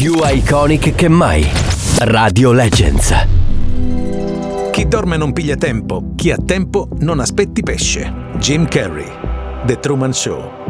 Più iconic che mai. Radio Legends. Chi dorme non piglia tempo, chi ha tempo non aspetti pesce. Jim Carrey, The Truman Show.